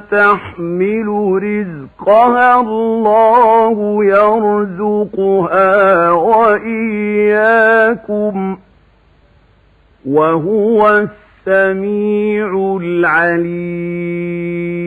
تحمل رزقها الله يرزقها وإياكم وهو السميع العليم.